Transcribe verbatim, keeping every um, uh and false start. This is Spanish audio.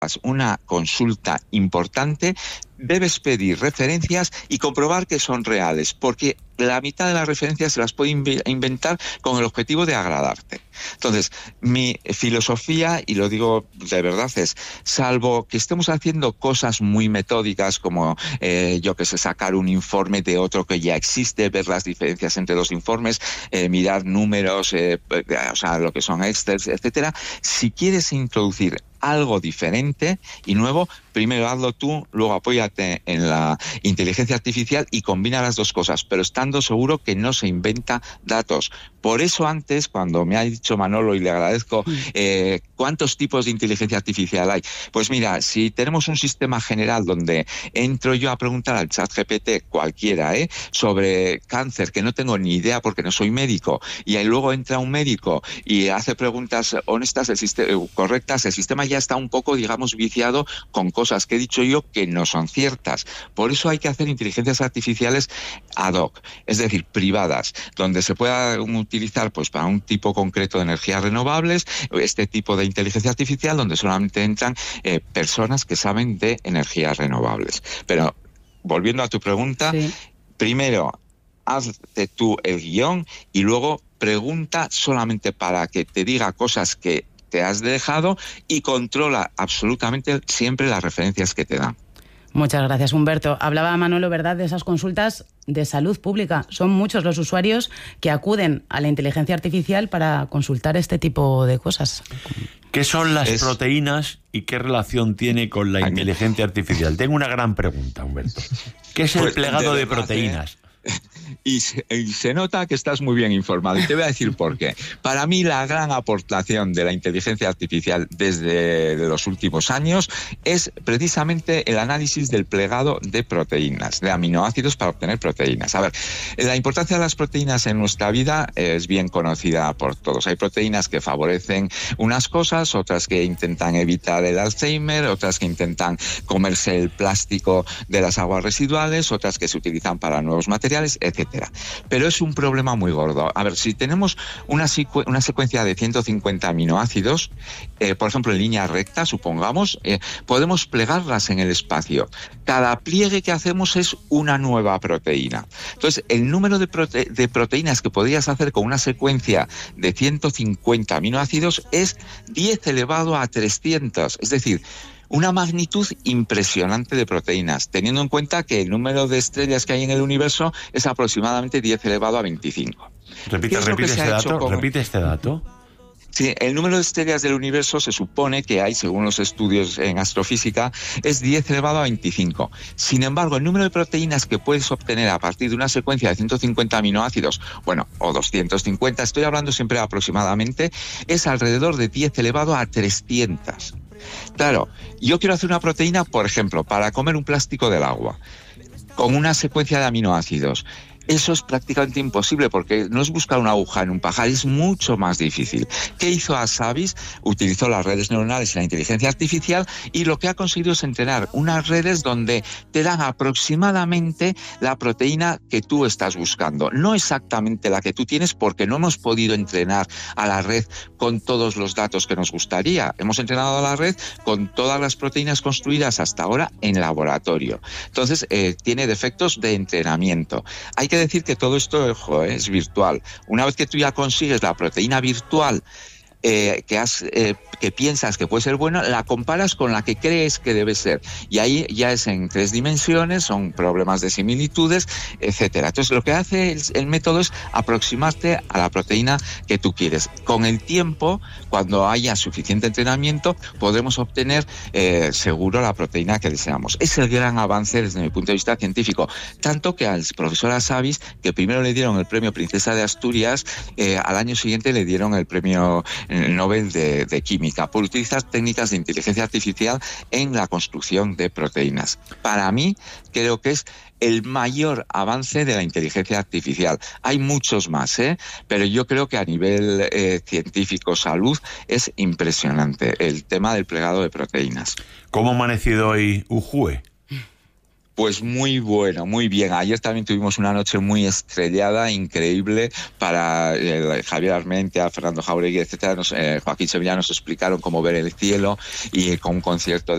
una consulta importante, debes pedir referencias y comprobar que son reales, porque la mitad de las referencias se las puede inventar con el objetivo de agradarte. Entonces, mi filosofía, y lo digo de verdad, es, salvo que estemos haciendo cosas muy metódicas como, eh, yo que sé, sacar un informe de otro que ya existe, ver las diferencias entre los informes, eh, mirar números, eh, o sea, lo que son Excel, etcétera. Si quieres introducir algo diferente y nuevo, primero hazlo tú, luego apóyate en la inteligencia artificial y combina las dos cosas, pero estando seguro que no se inventa datos. Por eso antes, cuando me ha dicho Manolo, y le agradezco, eh, ¿cuántos tipos de inteligencia artificial hay? Pues mira, si tenemos un sistema general donde entro yo a preguntar al chat G P T, cualquiera, ¿eh? sobre cáncer, que no tengo ni idea porque no soy médico, y ahí luego entra un médico y hace preguntas honestas, el sistema, correctas, el sistema ya está un poco, digamos, viciado con cosas que he dicho yo que no son ciertas. Por eso hay que hacer inteligencias artificiales ad hoc, es decir, privadas, donde se pueda utilizar pues para un tipo concreto de energías renovables, este tipo de inteligencia artificial donde solamente entran eh, personas que saben de energías renovables. Pero volviendo a tu pregunta, sí. Primero hazte tú el guión y luego pregunta solamente para que te diga cosas que te has dejado y controla absolutamente siempre las referencias que te dan. Muchas gracias, Humberto. Hablaba Manolo, ¿verdad?, de esas consultas de salud pública. Son muchos los usuarios que acuden a la inteligencia artificial para consultar este tipo de cosas. ¿Qué son las es... proteínas y qué relación tiene con la inteligencia artificial? Tengo una gran pregunta, Humberto. ¿Qué es el pues, plegado de, de proteínas? ¿eh? Y se, y se nota que estás muy bien informado. Y te voy a decir por qué. Para mí, la gran aportación de la inteligencia artificial desde los últimos años es precisamente el análisis del plegado de proteínas, de aminoácidos para obtener proteínas. A ver, la importancia de las proteínas en nuestra vida es bien conocida por todos. Hay proteínas que favorecen unas cosas, otras que intentan evitar el Alzheimer, otras que intentan comerse el plástico de las aguas residuales, otras que se utilizan para nuevos materiales, etcétera. Pero es un problema muy gordo. A ver, si tenemos una, secu- una secuencia de ciento cincuenta aminoácidos, eh, por ejemplo, en línea recta, supongamos, eh, podemos plegarlas en el espacio. Cada pliegue que hacemos es una nueva proteína. Entonces, el número de, prote- de proteínas que podrías hacer con una secuencia de ciento cincuenta aminoácidos es diez elevado a trescientos. Es decir, una magnitud impresionante de proteínas, teniendo en cuenta que el número de estrellas que hay en el universo es aproximadamente diez elevado a veinticinco. Repite, repite este dato, con... repite este dato. Sí, el número de estrellas del universo se supone que hay, según los estudios en astrofísica, es diez elevado a veinticinco. Sin embargo, el número de proteínas que puedes obtener a partir de una secuencia de ciento cincuenta aminoácidos, bueno, o doscientos cincuenta, estoy hablando siempre aproximadamente, es alrededor de diez elevado a trescientos. Claro, yo quiero hacer una proteína, por ejemplo, para comer un plástico del agua, con una secuencia de aminoácidos. Eso es prácticamente imposible porque no es buscar una aguja en un pajar, es mucho más difícil. ¿Qué hizo Asavis? Utilizó las redes neuronales y la inteligencia artificial y lo que ha conseguido es entrenar unas redes donde te dan aproximadamente la proteína que tú estás buscando. No exactamente la que tú tienes porque no hemos podido entrenar a la red con todos los datos que nos gustaría. Hemos entrenado a la red con todas las proteínas construidas hasta ahora en laboratorio. Entonces, eh, tiene defectos de entrenamiento. Hay que decir que todo esto, ojo, es virtual. Una vez que tú ya consigues la proteína virtual eh, que, has, eh, que piensas que puede ser buena, la comparas con la que crees que debe ser. Y ahí ya es en tres dimensiones, son problemas de similitudes, etcétera. Entonces, lo que hace el, el método es aproximarte a la proteína que tú quieres. Con el tiempo, cuando haya suficiente entrenamiento, podremos obtener eh, seguro la proteína que deseamos. Es el gran avance desde mi punto de vista científico. Tanto que al profesor Asavis, que primero le dieron el premio Princesa de Asturias, eh, al año siguiente le dieron el premio Nobel de, de Química por utilizar técnicas de inteligencia artificial en la construcción de proteínas. Para mí, creo que es el mayor avance de la inteligencia artificial. Hay muchos más, ¿eh? Pero yo creo que a nivel eh, científico, salud, es impresionante el tema del plegado de proteínas. ¿Cómo ha amanecido hoy Ujue? Pues muy bueno, muy bien. Ayer también tuvimos una noche muy estrellada, increíble, para eh, Javier Armentia, Fernando Jauregui, etcétera. Nos, eh, Joaquín Sevilla nos explicaron cómo ver el cielo y eh, con un concierto de